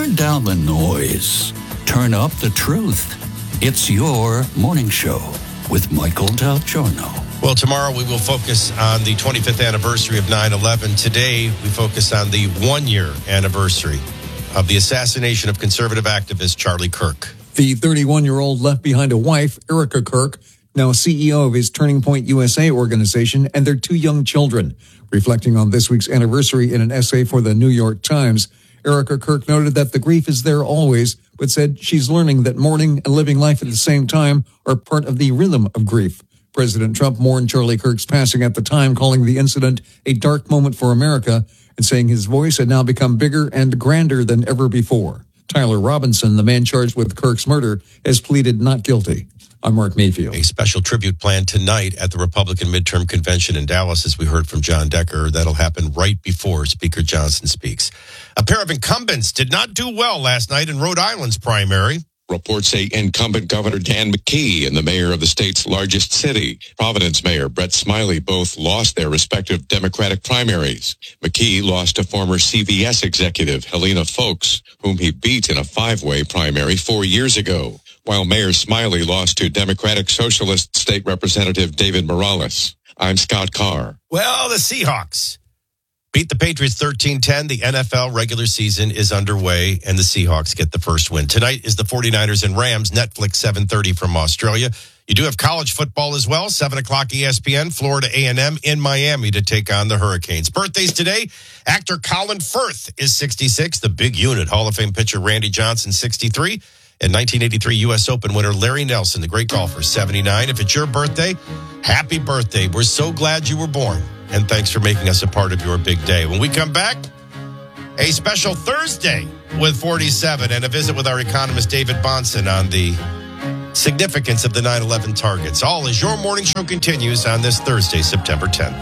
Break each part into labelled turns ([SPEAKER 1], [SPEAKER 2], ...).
[SPEAKER 1] Turn down the noise. Turn up the truth. It's your morning show with Michael Del Giorno.
[SPEAKER 2] Well, tomorrow we will focus on the 25th anniversary of 9/11. Today, we focus on the one-year anniversary of the assassination of conservative activist Charlie Kirk.
[SPEAKER 3] The 31-year-old left behind a wife, Erica Kirk, now CEO of his Turning Point USA organization, and their two young children. Reflecting on this week's anniversary in an essay for the New York Times, Erica Kirk noted that the grief is there always, but said she's learning that mourning and living life at the same time are part of the rhythm of grief. President Trump mourned Charlie Kirk's passing at the time, calling the incident a dark moment for America and saying his voice had now become bigger and grander than ever before. Tyler Robinson, the man charged with Kirk's murder, has pleaded not guilty. I'm Mark Mayfield.
[SPEAKER 2] A special tribute planned tonight at the Republican midterm convention in Dallas, as we heard from John Decker. That'll happen right before Speaker Johnson speaks. A pair of incumbents did not do well last night in Rhode Island's primary.
[SPEAKER 4] Reports say incumbent Governor Dan McKee and the mayor of the state's largest city, Providence Mayor Brett Smiley, both lost their respective Democratic primaries. McKee lost to former CVS executive Helena Foulkes, whom he beat in a five-way primary 4 years ago, while Mayor Smiley lost to Democratic Socialist State Representative David Morales. I'm Scott Carr.
[SPEAKER 2] Well, the Seahawks beat the Patriots 13-10. The NFL regular season is underway, and the Seahawks get the first win. Tonight is the 49ers and Rams, Netflix 7:30 from Australia. You do have college football as well, 7 o'clock ESPN, Florida A&M in Miami to take on the Hurricanes. Birthdays today, actor Colin Firth is 66, the big unit, Hall of Fame pitcher Randy Johnson, 63, and 1983 U.S. Open winner Larry Nelson, the great golfer, 79. If it's your birthday, happy birthday. We're so glad you were born. And thanks for making us a part of your big day. When we come back, a special Thursday with 47 and a visit with our economist David Bahnsen on the significance of the 9/11 targets. All as your morning show continues on this Thursday, September 10th.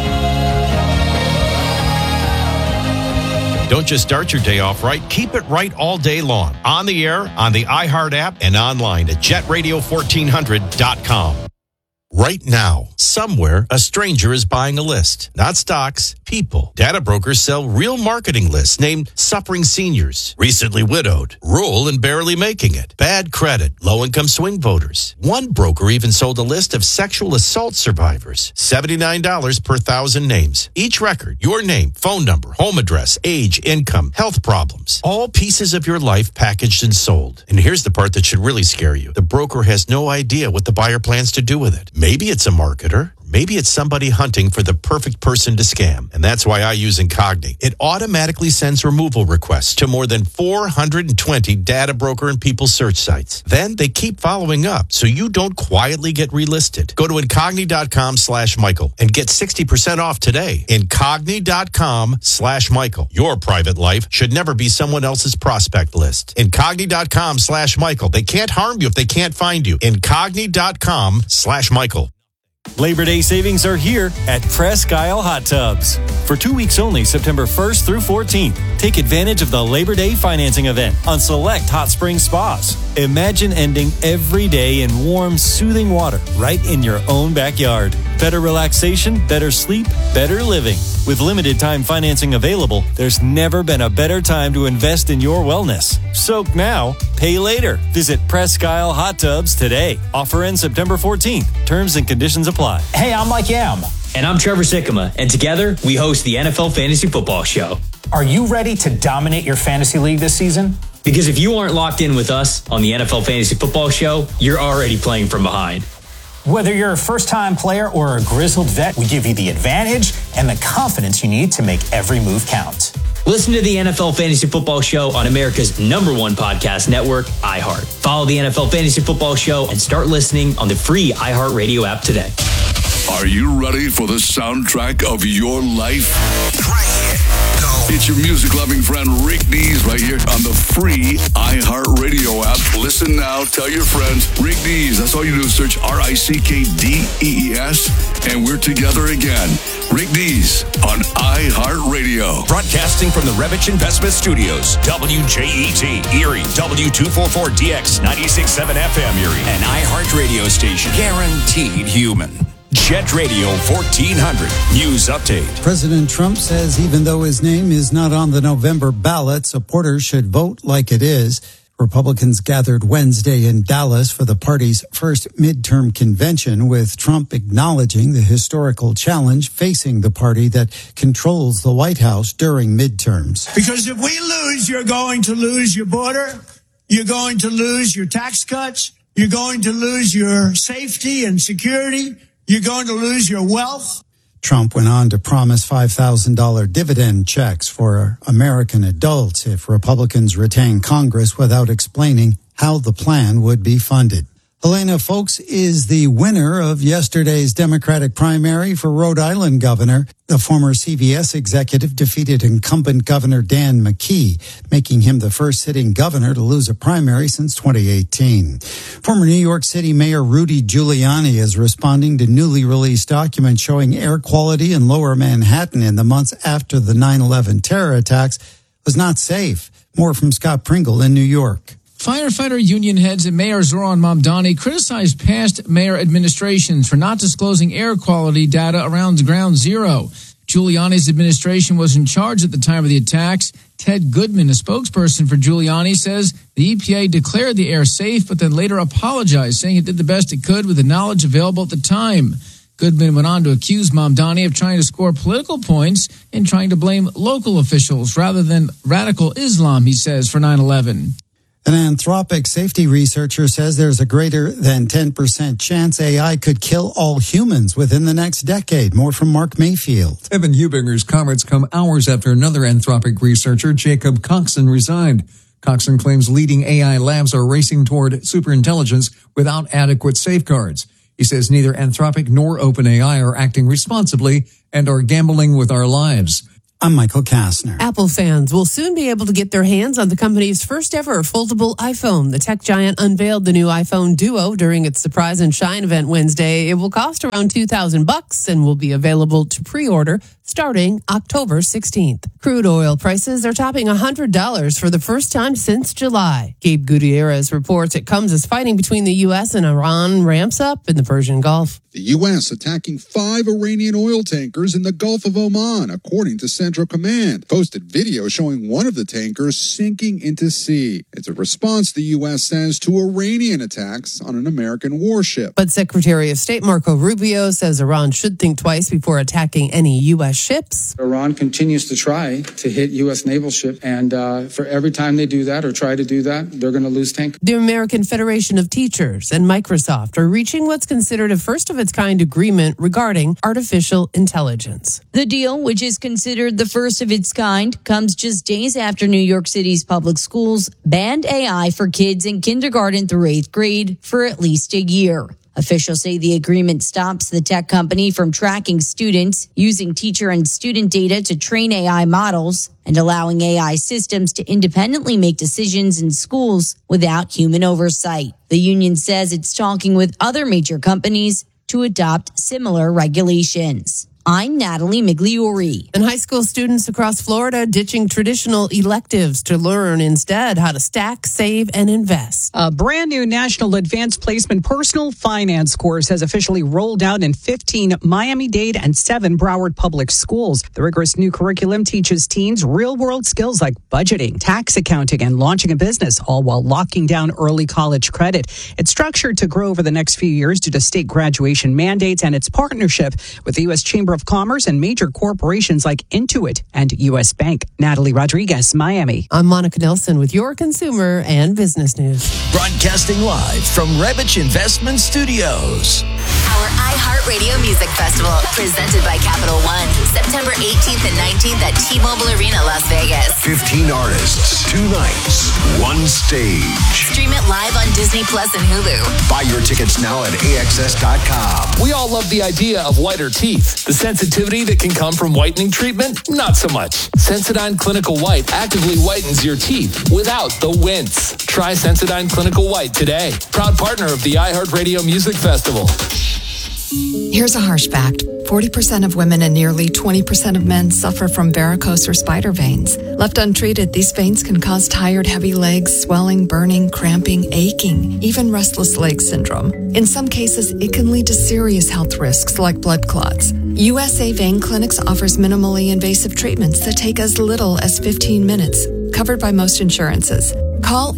[SPEAKER 2] Don't just start your day off right. Keep it right all day long. On the air, on the iHeart app, and online at jetradio1400.com. Right now, somewhere, a stranger is buying a list. Not stocks, people. Data brokers sell real marketing lists named Suffering Seniors, Recently Widowed, Rural and Barely Making It, Bad Credit, Low-Income Swing Voters. One broker even sold a list of sexual assault survivors. $79 per 1,000 names. Each record, your name, phone number, home address, age, income, health problems. All pieces of your life packaged and sold. And here's the part that should really scare you. The broker has no idea what the buyer plans to do with it. Maybe it's a marketer. Maybe it's somebody hunting for the perfect person to scam. And that's why I use Incogni. It automatically sends removal requests to more than 420 data broker and people search sites. Then they keep following up so you don't quietly get relisted. Go to Incogni.com/Michael and get 60% off today. Incogni.com/Michael. Your private life should never be someone else's prospect list. Incogni.com/Michael. They can't harm you if they can't find you. Incogni.com/Michael.
[SPEAKER 5] Labor Day savings are here at Presque Isle Hot Tubs. For 2 weeks only, September 1st through 14th, take advantage of the Labor Day financing event on select hot spring spas. Imagine ending every day in warm, soothing water right in your own backyard. Better relaxation, better sleep, better living. With limited time financing available, there's never been a better time to invest in your wellness. Soak now, pay later. Visit Presque Isle Hot Tubs today. Offer ends September 14th. Terms and conditions apply.
[SPEAKER 6] Hey, I'm Mike Yam.
[SPEAKER 7] And I'm Trevor Sikkema. And together, we host the NFL Fantasy Football Show.
[SPEAKER 6] Are you ready to dominate your fantasy league this season?
[SPEAKER 7] Because if you aren't locked in with us on the NFL Fantasy Football Show, you're already playing from behind.
[SPEAKER 6] Whether you're a first-time player or a grizzled vet, we give you the advantage and the confidence you need to make every move count.
[SPEAKER 7] Listen to the NFL Fantasy Football Show on America's #1 podcast network, iHeart. Follow the NFL Fantasy Football Show and start listening on the free iHeart Radio app today.
[SPEAKER 8] Are you ready for the soundtrack of your life?
[SPEAKER 9] Right here. Go.
[SPEAKER 8] It's your music-loving friend Rick Dees right here on the free iHeart Radio app. Listen now. Tell your friends. Rick Dees. That's all you do is search RICKDEES, and we're together again. Rick Dees on iHeart Radio.
[SPEAKER 9] Broadcasting from the Revich Investment Studios. WJET, Erie, W244DX, 96.7 FM Erie. An iHeart radio station. Guaranteed human. Jet Radio 1400 News Update.
[SPEAKER 10] President Trump says even though his name is not on the November ballot, supporters should vote like it is. Republicans gathered Wednesday in Dallas for the party's first midterm convention, with Trump acknowledging the historical challenge facing the party that controls the White House during midterms.
[SPEAKER 11] Because if we lose, you're going to lose your border. You're going to lose your tax cuts. You're going to lose your safety and security. You're going to lose your wealth.
[SPEAKER 10] Trump went on to promise $5,000 dividend checks for American adults if Republicans retain Congress, without explaining how the plan would be funded. Helena Foulkes is the winner of yesterday's Democratic primary for Rhode Island governor. The former CVS executive defeated incumbent Governor Dan McKee, making him the first sitting governor to lose a primary since 2018. Former New York City Mayor Rudy Giuliani is responding to newly released documents showing air quality in Lower Manhattan in the months after the 9/11 terror attacks was not safe. More from Scott Pringle in New York.
[SPEAKER 12] Firefighter union heads and Mayor Zoran Mamdani criticized past mayor administrations for not disclosing air quality data around Ground Zero. Giuliani's administration was in charge at the time of the attacks. Ted Goodman, a spokesperson for Giuliani, says the EPA declared the air safe, but then later apologized, saying it did the best it could with the knowledge available at the time. Goodman went on to accuse Mamdani of trying to score political points and trying to blame local officials rather than radical Islam, he says, for 9/11.
[SPEAKER 10] An Anthropic safety researcher says there's a greater than 10% chance AI could kill all humans within the next decade. More from Mark Mayfield.
[SPEAKER 3] Evan Huebinger's comments come hours after another Anthropic researcher, Jacob Coxon, resigned. Coxon claims leading AI labs are racing toward superintelligence without adequate safeguards. He says neither Anthropic nor OpenAI are acting responsibly and are gambling with our lives.
[SPEAKER 10] I'm Michael Kastner.
[SPEAKER 13] Apple fans will soon be able to get their hands on the company's first ever foldable iPhone. The tech giant unveiled the new iPhone Duo during its Surprise and Shine event Wednesday. It will cost around $2,000 and will be available to pre-order starting October 16th. Crude oil prices are topping $100 for the first time since July. Gabe Gutierrez reports it comes as fighting between the U.S. and Iran ramps up in the Persian Gulf.
[SPEAKER 14] The U.S. attacking 5 Iranian oil tankers in the Gulf of Oman, according to Central Command. Posted video showing one of the tankers sinking into sea. It's a response, the U.S. says, to Iranian attacks on an American warship.
[SPEAKER 13] But Secretary of State Marco Rubio says Iran should think twice before attacking any U.S. ships.
[SPEAKER 15] Iran continues to try to hit U.S. naval ships, and for every time they do that or try to do that, they're going to lose tankers.
[SPEAKER 13] The American Federation of Teachers and Microsoft are reaching what's considered a first-of-its-kind agreement regarding artificial intelligence.
[SPEAKER 16] The deal, which is considered the first of its kind, comes just days after New York City's public schools banned AI for kids in kindergarten through 8th grade for at least a year. Officials say the agreement stops the tech company from tracking students, using teacher and student data to train AI models, and allowing AI systems to independently make decisions in schools without human oversight. The union says it's talking with other major companies to adopt similar regulations. I'm Natalie Migliori.
[SPEAKER 13] And high school students across Florida ditching traditional electives to learn instead how to stack, save, and invest.
[SPEAKER 17] A brand new National Advanced Placement Personal Finance course has officially rolled out in 15 Miami-Dade and 7 Broward public schools. The rigorous new curriculum teaches teens real-world skills like budgeting, tax accounting, and launching a business, all while locking down early college credit. It's structured to grow over the next few years due to state graduation mandates and its partnership with the U.S. Chamber of Commerce and major corporations like Intuit and U.S. Bank. Natalie Rodriguez, Miami.
[SPEAKER 13] I'm Monica Nelson with your consumer and business news.
[SPEAKER 18] Broadcasting live from Rebich Investment Studios.
[SPEAKER 19] Our iHeartRadio Music Festival, presented by Capital One, September 18th and 19th at T-Mobile Arena, Las Vegas.
[SPEAKER 9] 15 artists, 2 nights, 1 stage.
[SPEAKER 19] Stream it live on Disney Plus and Hulu.
[SPEAKER 9] Buy your tickets now at AXS.com.
[SPEAKER 20] We all love the idea of whiter teeth. The sensitivity that can come from whitening treatment, not so much. Sensodyne Clinical White actively whitens your teeth without the wince. Try Sensodyne Clinical White today. Proud partner of the iHeartRadio Music Festival.
[SPEAKER 21] Here's a harsh fact. 40% of women and nearly 20% of men suffer from varicose or spider veins. Left untreated, these veins can cause tired, heavy legs, swelling, burning, cramping, aching, even restless leg syndrome. In some cases, it can lead to serious health risks like blood clots. USA Vein Clinics offers minimally invasive treatments that take as little as 15 minutes, covered by most insurances. Call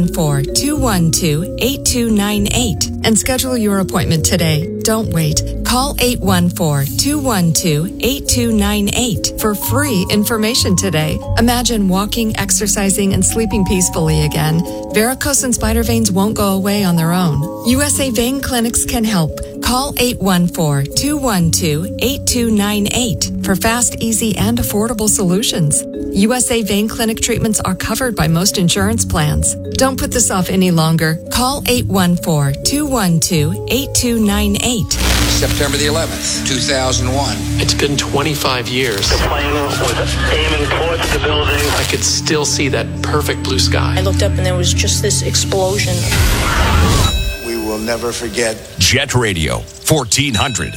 [SPEAKER 21] 814-212-8298 and schedule your appointment today. Don't wait. Call 814-212-8298 for free information today. Imagine walking, exercising, and sleeping peacefully again. Varicose and spider veins won't go away on their own. USA Vein Clinics can help. Call 814-212-8298 for fast, easy, and affordable solutions. USA Vein Clinic treatments are covered by most insurance plans. Don't put this off any longer. Call 814-212-8298.
[SPEAKER 22] September the 11th, 2001.
[SPEAKER 23] It's been 25 years.
[SPEAKER 24] The plane was aiming towards the building.
[SPEAKER 23] I could still see that perfect blue sky.
[SPEAKER 25] I looked up and there was just this explosion.
[SPEAKER 22] We will never forget.
[SPEAKER 9] Jet Radio, 1400.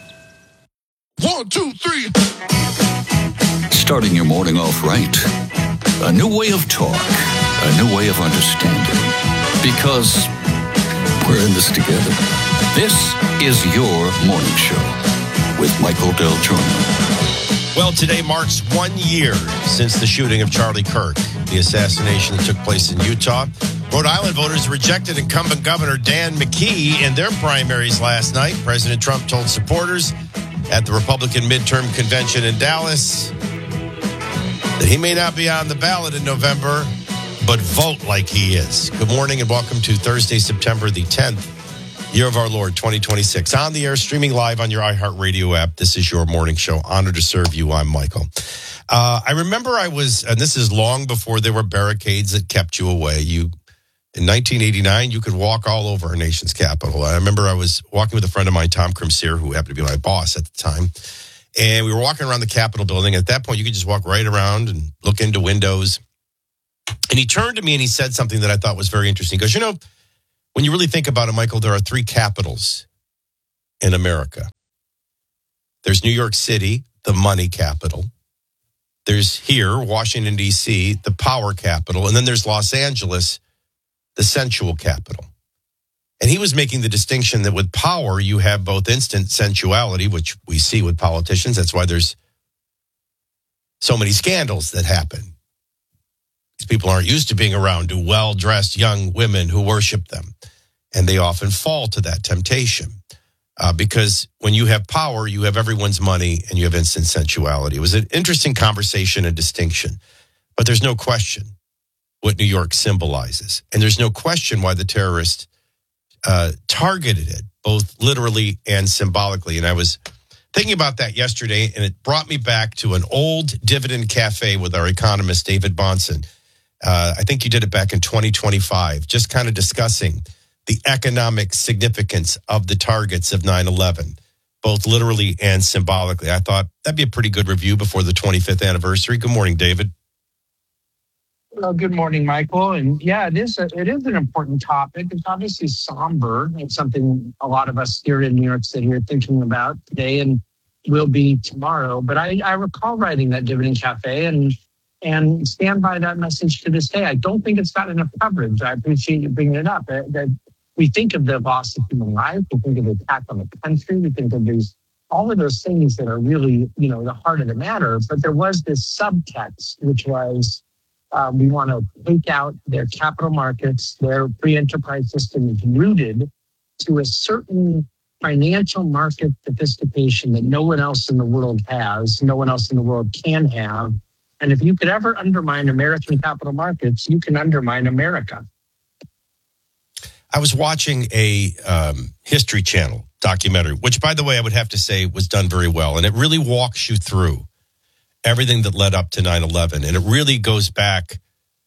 [SPEAKER 8] 1, 2, 3.
[SPEAKER 1] Starting your morning off right. A new way of talk. A new way of understanding. Because we're in this together. This is your morning show with Michael Del Giorno.
[SPEAKER 2] Well, today marks 1 year since the shooting of Charlie Kirk, the assassination that took place in Utah. Rhode Island voters rejected incumbent Governor Dan McKee in their primaries last night. President Trump told supporters at the Republican midterm convention in Dallas that he may not be on the ballot in November, but vote like he is. Good morning and welcome to Thursday, September the 10th, year of our Lord, 2026. On the air, streaming live on your iHeartRadio app. This is your morning show. Honored to serve you. I'm Michael. I remember and this is long before there were barricades that kept you away. In 1989, you could walk all over our nation's capital. I remember I was walking with a friend of mine, Tom Crimseer, who happened to be my boss at the time. And we were walking around the Capitol building. At that point, you could just walk right around and look into windows. And he turned to me and he said something that I thought was very interesting. He goes, when you really think about it, Michael, there are 3 capitals in America. There's New York City, the money capital. There's here, Washington, D.C., the power capital. And then there's Los Angeles, the sensual capital. And he was making the distinction that with power, you have both instant sensuality, which we see with politicians. That's why there's so many scandals that happen. These people aren't used to being around well-dressed young women who worship them. And they often fall to that temptation. Because when you have power, you have everyone's money and you have instant sensuality. It was an interesting conversation and distinction. But there's no question what New York symbolizes. And there's no question why the terrorists targeted it, both literally and symbolically. And I was thinking about that yesterday, and it brought me back to an old Dividend Cafe with our economist, David Bahnsen. I think you did it back in 2025, just kind of discussing the economic significance of the targets of 9/11, both literally and symbolically. I thought that'd be a pretty good review before the 25th anniversary. Good morning, David.
[SPEAKER 26] Well, good morning, Michael. And yeah, it is an important topic. It's obviously somber. It's something a lot of us here in New York City are thinking about today and will be tomorrow. But I recall writing that Dividend Cafe and stand by that message to this day. I don't think it's got enough coverage. I appreciate you bringing it up. That we think of the loss of human life. We think of the attack on the country. We think of all of those things that are really, the heart of the matter. But there was this subtext, which was, we want to take out their capital markets. Their free enterprise system is rooted to a certain financial market sophistication that no one else in the world has, no one else in the world can have. And if you could ever undermine American capital markets, you can undermine America.
[SPEAKER 2] I was watching a History Channel documentary, which, by the way, I would have to say was done very well. And it really walks you through everything that led up to 9/11. And it really goes back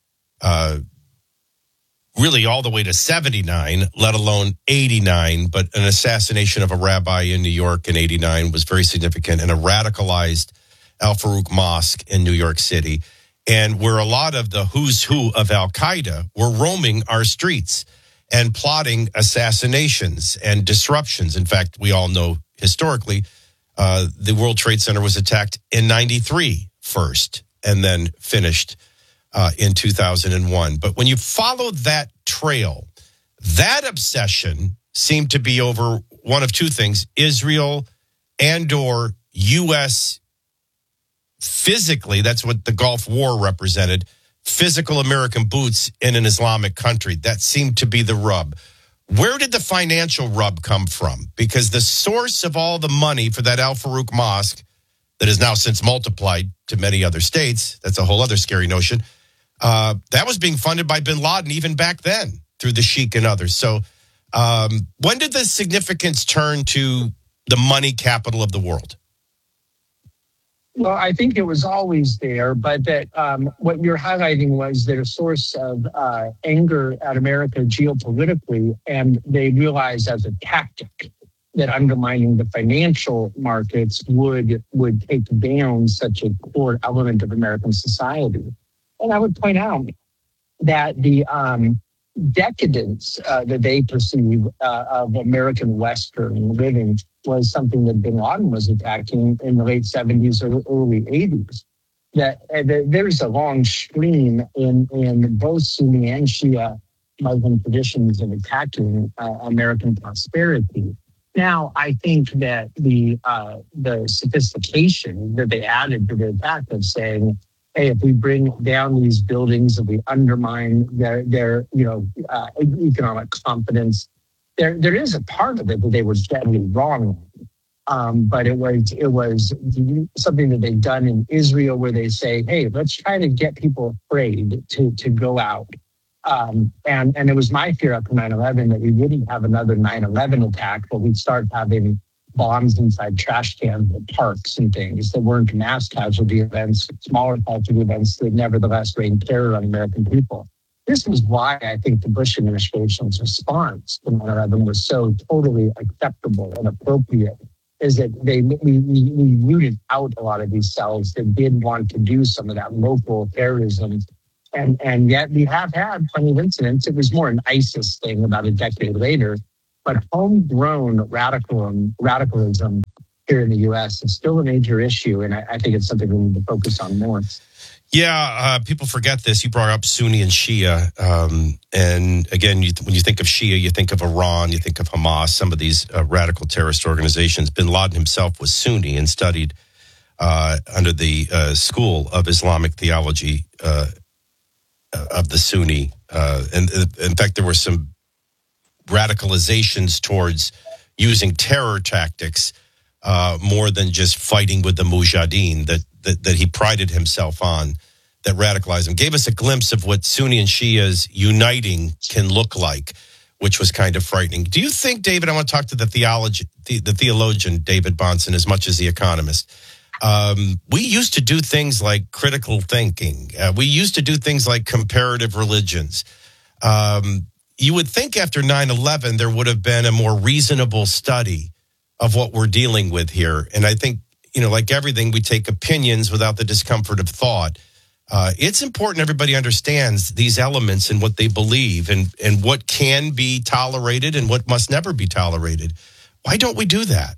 [SPEAKER 2] really all the way to 79, let alone 89. But an assassination of a rabbi in New York in 89 was very significant, and a radicalized Al Farouk Mosque in New York City. And where a lot of the who's who of Al-Qaeda were roaming our streets. and plotting assassinations and disruptions. In fact, we all know historically, the World Trade Center was attacked in 93 first and then finished in 2001. But when you follow that trail, that obsession seemed to be over one of two things: Israel and or U.S. physically, that's what the Gulf War represented, physical American boots in an Islamic country. That seemed to be the rub. Where did the financial rub come from? Because the source of all the money for that Al Farouk Mosque that has now since multiplied to many other states, that's a whole other scary notion, that was being funded by bin Laden even back then through the Sheikh and others. So when did the significance turn to the money capital of the world?
[SPEAKER 26] Well, I think it was always there, but that what you're highlighting was their source of anger at America geopolitically, and they realized as a tactic that undermining the financial markets would take down such a core element of American society. And I would point out that the decadence that they perceive of American Western living was something that bin Laden was attacking in the late 70s or early 80s. That there's a long stream in both Sunni and Shia Muslim traditions of attacking American prosperity. Now, I think that the sophistication that they added to the attack of saying, hey, if we bring down these buildings, if we undermine their economic confidence, there is a part of it that they were deadly wrong. But it was something that they've done in Israel, where they say, hey, let's try to get people afraid to go out. And it was my fear after 9/11 that we wouldn't have another 9/11 attack, but we'd start having bombs inside trash cans at parks and things that weren't mass casualty events, smaller casualty events that nevertheless rained terror on American people. This was why I think the Bush administration's response to 9/11 was so totally acceptable and appropriate, is that we rooted out a lot of these cells that did want to do some of that local terrorism. And yet we have had plenty of incidents. It was more an ISIS thing about a decade later, but homegrown radicalism here in the U.S. is still a major issue, and I think it's something we need to focus on more.
[SPEAKER 2] Yeah, people forget this. You brought up Sunni and Shia. And again, when you think of Shia, you think of Iran, you think of Hamas, some of these radical terrorist organizations. Bin Laden himself was Sunni and studied under the School of Islamic Theology of the Sunni. And in fact, there were some radicalizations towards using terror tactics more than just fighting with the Mujahideen that he prided himself on, that radicalized him. Gave us a glimpse of what Sunni and Shias uniting can look like, which was kind of frightening. Do you think, David, I want to talk to the theologian, David Bahnsen, as much as the economist. We used to do things like critical thinking. We used to do things like comparative religions. You would think after 9/11, there would have been a more reasonable study of what we're dealing with here. And I think, like everything, we take opinions without the discomfort of thought. It's important everybody understands these elements and what they believe and what can be tolerated and what must never be tolerated. Why don't we do that?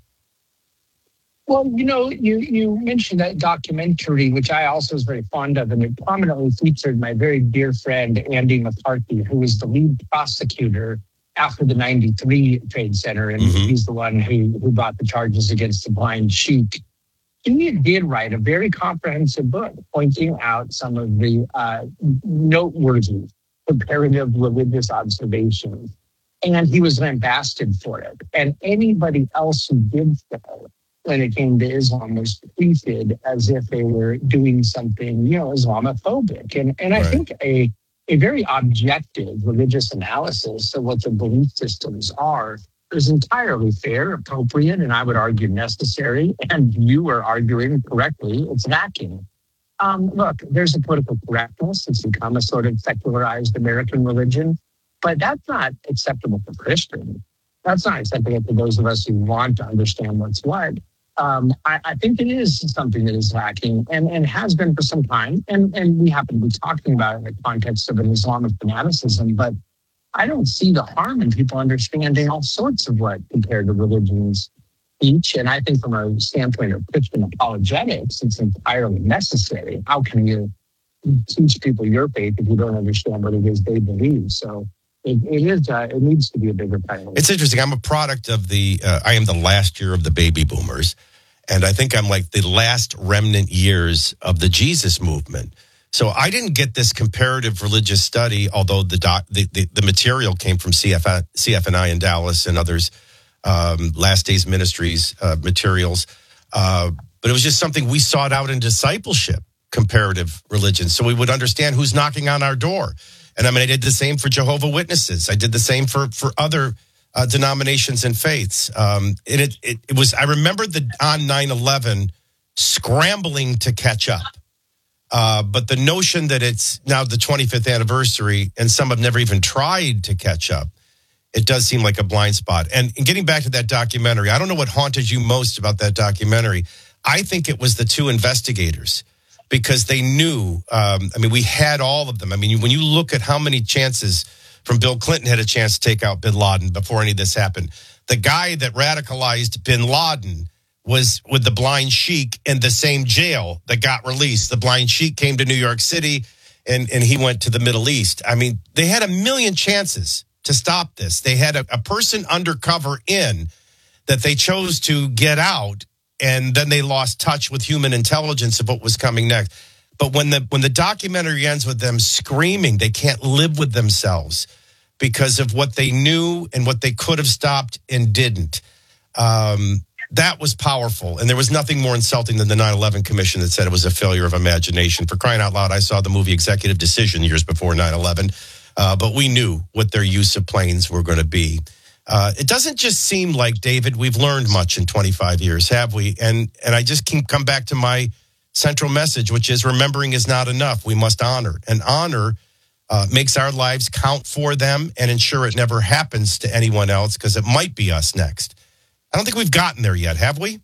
[SPEAKER 26] Well, you mentioned that documentary, which I also was very fond of, and it prominently featured my very dear friend, Andy McCarthy, who was the lead prosecutor after the 93 Trade Center, and he's the one who brought the charges against the blind sheik. He did write a very comprehensive book pointing out some of the noteworthy comparative religious observations, and he was lambasted for it. And anybody else who did so when it came to Islam was treated as if they were doing something, Islamophobic. And I think a very objective religious analysis of what the belief systems are is entirely fair, appropriate, and I would argue necessary. And you are arguing correctly, it's lacking. Look, there's a political correctness. It's become a sort of secularized American religion, but that's not acceptable for Christians. That's not acceptable for those of us who want to understand what's what. I think it is something that is lacking and has been for some time. And we happen to be talking about it in the context of an Islamic fanaticism. But I don't see the harm in people understanding all sorts of what compared to religions teach. And I think from a standpoint of Christian apologetics, it's entirely necessary. How can you teach people your faith if you don't understand what it is they believe? So it needs to be a bigger priority.
[SPEAKER 2] It's interesting. I'm a product of I am the last year of the baby boomers. And I think I'm like the last remnant years of the Jesus movement. So I didn't get this comparative religious study, although the material came from CFNI in Dallas and others, Last Days Ministries materials. But it was just something we sought out in discipleship, comparative religion. So we would understand who's knocking on our door. And I did the same for Jehovah's Witnesses. I did the same for other denominations and faiths. It was, I remember on 9/11 scrambling to catch up. But the notion that it's now the 25th anniversary and some have never even tried to catch up, it does seem like a blind spot. And getting back to that documentary, I don't know what haunted you most about that documentary. I think it was the two investigators, because they knew, we had all of them. When you look at how many chances from Bill Clinton had a chance to take out bin Laden before any of this happened. The guy that radicalized bin Laden was with the Blind Sheik in the same jail that got released. The Blind Sheik came to New York City and he went to the Middle East. They had a million chances to stop this. They had a person undercover in that they chose to get out, and then they lost touch with human intelligence of what was coming next. But when the documentary ends with them screaming, they can't live with themselves because of what they knew and what they could have stopped and didn't. That was powerful. And there was nothing more insulting than the 9/11 Commission that said it was a failure of imagination. For crying out loud, I saw the movie Executive Decision years before 9/11, but we knew what their use of planes were going to be. It doesn't just seem like, David, we've learned much in 25 years, have we? And I just can come back to my central message, which is remembering is not enough. We must honor. And honor makes our lives count for them and ensure it never happens to anyone else, because it might be us next. I don't think we've gotten there yet, have we?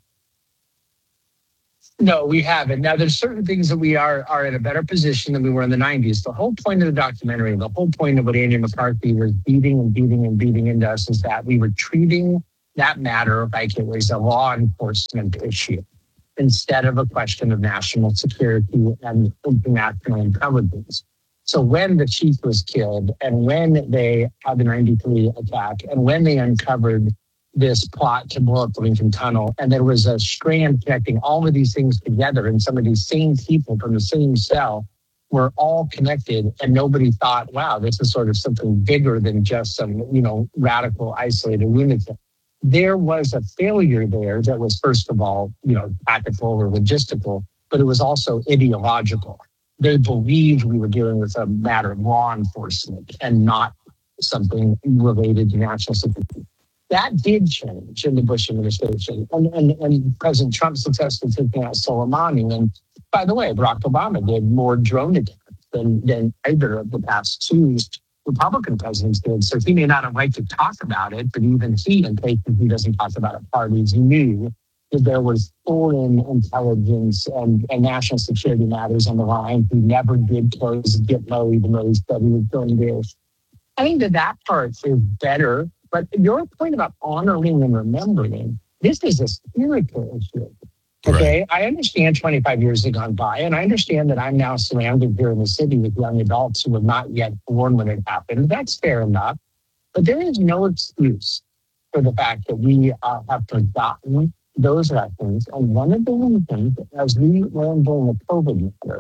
[SPEAKER 26] No, we haven't. Now, there's certain things that we are in a better position than we were in the 90s. The whole point of the documentary, the whole point of what Andrew McCarthy was beating into us is that we were treating that matter like it was a law enforcement issue instead of a question of national security and international intelligence. So when the chief was killed and when they had the 93 attack and when they uncovered this plot to blow up the Lincoln Tunnel, and there was a strand connecting all of these things together, and some of these same people from the same cell were all connected, and nobody thought, wow, this is sort of something bigger than just some, radical, isolated lunatic. There was a failure there that was, first of all, tactical or logistical, but it was also ideological. They believed we were dealing with a matter of law enforcement and not something related to national security. That did change in the Bush administration. And President Trump successfully taking out Soleimani. And by the way, Barack Obama did more drone attacks than either of the past two Republican presidents did. So he may not have liked to talk about it, but even he, in cases he doesn't talk about at parties, knew that there was foreign intelligence and national security matters on the line. He never did close Gitmo, even though he said he was going to. I think that part is better. But your point about honoring and remembering, this is a spiritual issue. Okay, right. I understand 25 years have gone by, and I understand that I'm now surrounded here in the city with young adults who were not yet born when it happened. That's fair enough. But there is no excuse for the fact that we have forgotten those lessons. And one of the reasons, as we learned during the COVID year,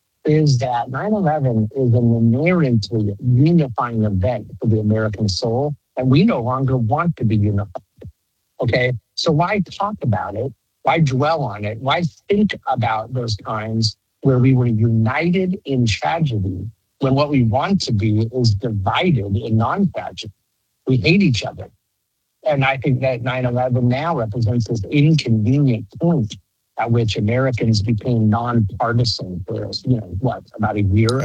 [SPEAKER 26] is that 9/11 is an inherently unifying event for the American soul. And we no longer want to be unified. Okay, so why talk about it? Why dwell on it? Why think about those times where we were united in tragedy when what we want to be is divided in non-tragedy? We hate each other. And I think that 9/11 now represents this inconvenient point at which Americans became nonpartisan for, about a year?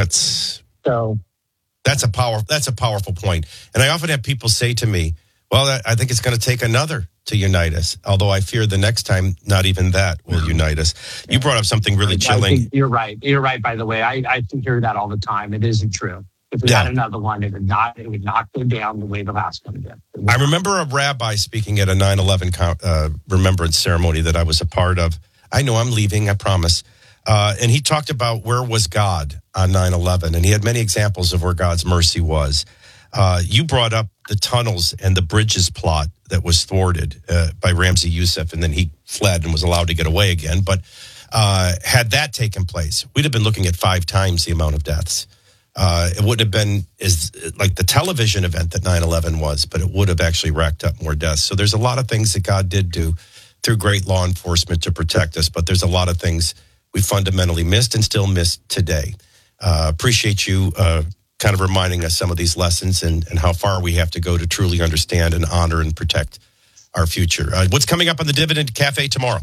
[SPEAKER 2] That's a powerful point. And I often have people say to me, well, I think it's going to take another to unite us. Although I fear the next time, not even that will unite us. You brought up something really chilling.
[SPEAKER 26] You're right. You're right, by the way. I hear that all the time. It isn't true. If we had another one, it would not go down the way the last one did.
[SPEAKER 4] I remember a rabbi speaking at a 9/11 remembrance ceremony that I was a part of. I know I'm leaving, I promise. And he talked about where was God on 9/11, and he had many examples of where God's mercy was. You brought up the tunnels and the bridges plot that was thwarted by Ramzi Youssef, and then he fled and was allowed to get away again. But had that taken place, we'd have been looking at 5 times the amount of deaths. It wouldn't have been as like the television event that 9/11 was, but it would have actually racked up more deaths. So there's a lot of things that God did do through great law enforcement to protect us, but there's a lot of things we fundamentally missed and still miss today. Appreciate you kind of reminding us some of these lessons and how far we have to go to truly understand and honor and protect our future. What's coming up on the Dividend Cafe tomorrow?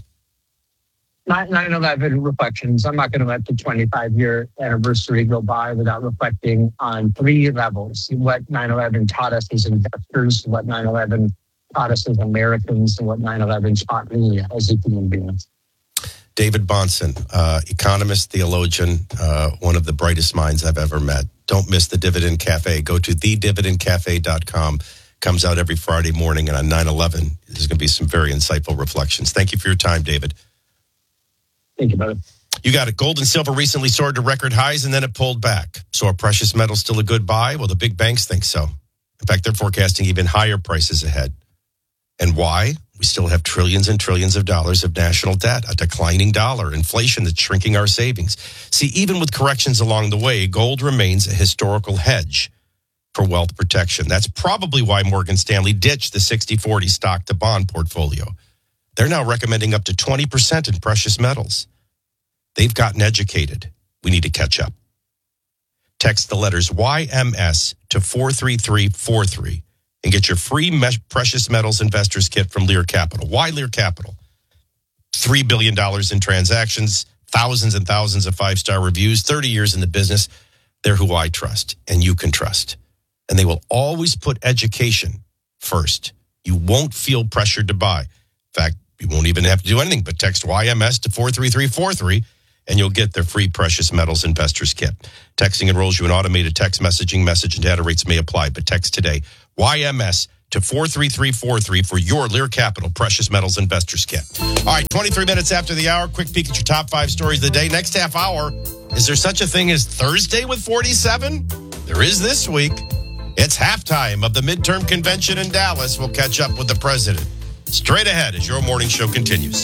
[SPEAKER 26] 9/11 reflections. I'm not going to let the 25-year anniversary go by without reflecting on 3 levels. What 9/11 taught us as investors, what 9/11 taught us as Americans, and what 9/11 taught me as a human being.
[SPEAKER 4] David Bahnsen, economist, theologian, one of the brightest minds I've ever met. Don't miss the Dividend Cafe. Go to thedividendcafe.com. Comes out every Friday morning, and on 9/11, there's going to be some very insightful reflections. Thank you for your time, David.
[SPEAKER 26] Thank you, brother.
[SPEAKER 4] You got it. Gold and silver recently soared to record highs, and then it pulled back. So are precious metals still a good buy? Well, the big banks think so. In fact, they're forecasting even higher prices ahead. And why? We still have trillions and trillions of dollars of national debt, a declining dollar, inflation that's shrinking our savings. See, even with corrections along the way, gold remains a historical hedge for wealth protection. That's probably why Morgan Stanley ditched the 60-40 stock to bond portfolio. They're now recommending up to 20% in precious metals. They've gotten educated. We need to catch up. Text the letters YMS to 43343 and get your free precious metals investors kit from Lear Capital. Why Lear Capital? $3 billion in transactions, thousands and thousands of 5-star reviews, 30 years in the business. They're who I trust and you can trust. And they will always put education first. You won't feel pressured to buy. In fact, you won't even have to do anything but text YMS to 43343 and you'll get their free precious metals investors kit. Texting enrolls you in automated text messaging. Message and data rates may apply, but text today YMS to 43343 for your Lear Capital precious metals investors kit. All right, 23 minutes after the hour, quick peek at your top 5 stories of the day. Next half hour, is there such a thing as Thursday with 47? There is this week. It's halftime of the midterm convention in Dallas. We'll catch up with the president. Straight ahead as your morning show continues.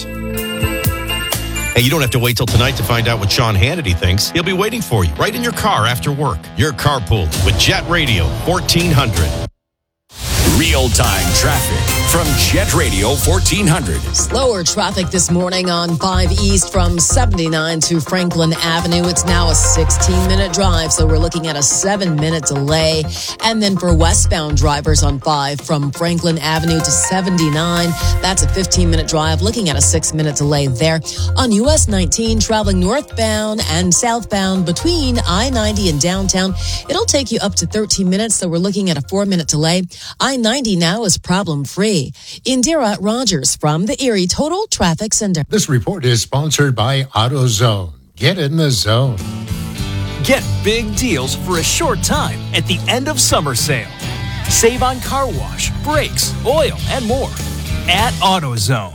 [SPEAKER 4] Hey, you don't have to wait till tonight to find out what Sean Hannity thinks. He'll be waiting for you right in your car after work. You're carpooling with Jet Radio 1400.
[SPEAKER 9] Real-time traffic from Jet Radio 1400.
[SPEAKER 16] Slower traffic this morning on 5 East from 79 to Franklin Avenue. It's now a 16-minute drive, so we're looking at a 7-minute delay. And then for westbound drivers on 5 from Franklin Avenue to 79, that's a 15-minute drive, looking at a 6-minute delay there. On US 19, traveling northbound and southbound between I-90 and downtown, it'll take you up to 13 minutes, so we're looking at a 4-minute delay. I-90 now is problem-free. Indira Rogers from the Erie Total Traffic Center.
[SPEAKER 5] This report is sponsored by AutoZone. Get in the zone.
[SPEAKER 6] Get big deals for a short time at the end of summer sale. Save on car wash, brakes, oil, and more at AutoZone.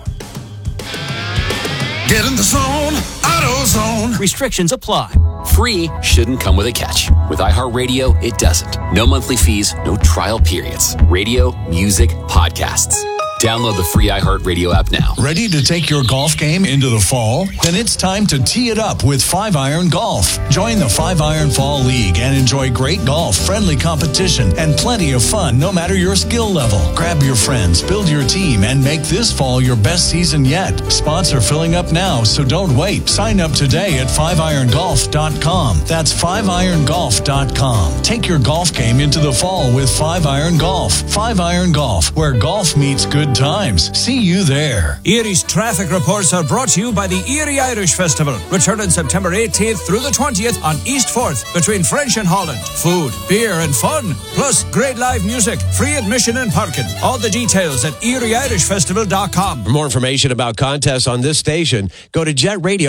[SPEAKER 9] Get in the zone, AutoZone.
[SPEAKER 6] Restrictions apply.
[SPEAKER 7] Free shouldn't come with a catch. With iHeartRadio, it doesn't. No monthly fees, no trial periods. Radio, music, podcasts. Download the free iHeartRadio app now.
[SPEAKER 11] Ready to take your golf game into the fall? Then it's time to tee it up with 5-Iron Golf. Join the 5-Iron Fall League and enjoy great golf, friendly competition, and plenty of fun no matter your skill level. Grab your friends, build your team, and make this fall your best season yet. Spots are filling up now, so don't wait. Sign up today at 5irongolf.com. That's 5irongolf.com. Take your golf game into the fall with 5-Iron Golf. 5-Iron Golf, where golf meets good good times. See you there.
[SPEAKER 3] Erie's traffic reports are brought to you by the Erie Irish Festival, returning September 18th through the 20th on East 4th between French and Holland. Food, beer and fun, plus great live music, free admission and parking. All the details at erieirishfestival.com.
[SPEAKER 10] For more information about contests on this station, go to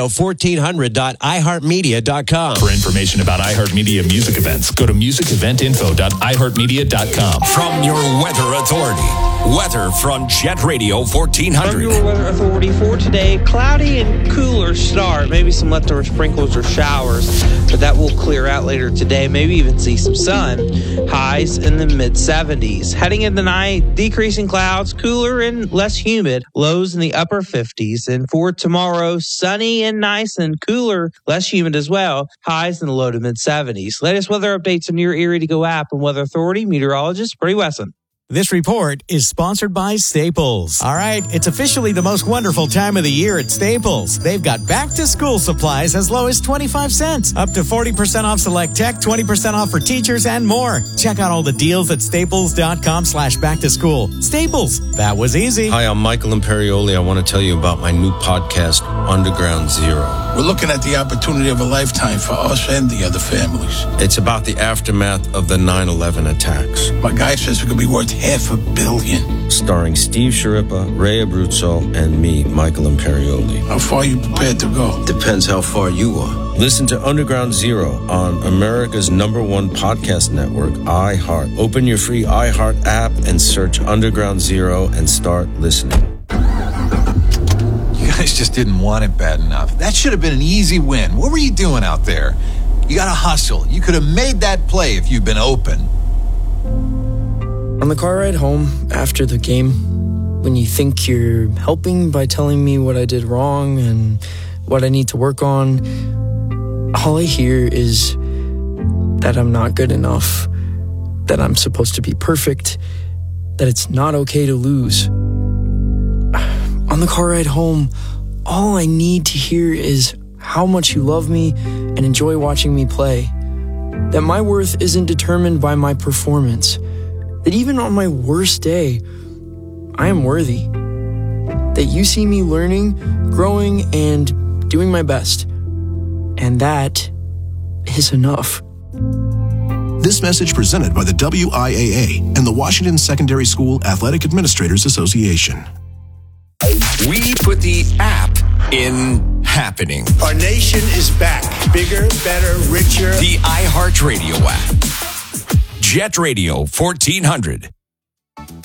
[SPEAKER 10] jetradio1400.iheartmedia.com.
[SPEAKER 9] For information about iHeartMedia music events, go to musiceventinfo.iheartmedia.com.
[SPEAKER 12] From your weather authority, weather from Jet Radio 1400.
[SPEAKER 14] From your weather authority for today, cloudy and cooler start. Maybe some leftover sprinkles or showers, but that will clear out later today. Maybe even see some sun. Highs in the mid-70s. Heading into the night, decreasing clouds, cooler and less humid. Lows in the upper 50s. And for tomorrow, sunny and nice and cooler, less humid as well. Highs in the low to mid-70s. Latest weather updates on your Erie to Go app and weather authority meteorologist Bree Wesson.
[SPEAKER 15] This report is sponsored by Staples. All right, it's officially the most wonderful time of the year at Staples. They've got back-to-school supplies as low as 25 cents, up to 40% off select tech, 20% off for teachers, and more. Check out all the deals at staples.com/back-to-school. Staples, that was easy.
[SPEAKER 17] Hi, I'm Michael Imperioli. I want to tell you about my new podcast, Underground Zero.
[SPEAKER 27] We're looking at the opportunity of a lifetime for us and the other families.
[SPEAKER 17] It's about the aftermath of the 9/11 attacks.
[SPEAKER 27] My guy says it could be worth $500 million.
[SPEAKER 17] Starring Steve Sciarippa, Ray Abruzzo, and me, Michael Imperioli.
[SPEAKER 27] How far are you prepared to go?
[SPEAKER 17] Depends how far you are. Listen to Underground Zero on America's #1 podcast network, iHeart. Open your free iHeart app and search Underground Zero and start listening.
[SPEAKER 28] You guys just didn't want it bad enough. That should have been an easy win. What were you doing out there? You got to hustle. You could have made that play if you'd been open.
[SPEAKER 29] On the car ride home after the game, when you think you're helping by telling me what I did wrong and what I need to work on, all I hear is that I'm not good enough, that I'm supposed to be perfect, that it's not okay to lose. On the car ride home, all I need to hear is how much you love me and enjoy watching me play, that my worth isn't determined by my performance, that even on my worst day, I am worthy. That you see me learning, growing, and doing my best. And that is enough.
[SPEAKER 30] This message presented by the WIAA and the Washington Secondary School Athletic Administrators Association.
[SPEAKER 12] We put the app in happening.
[SPEAKER 22] Our nation is back. Bigger, better, richer.
[SPEAKER 12] The iHeartRadio app. Jet Radio 1400.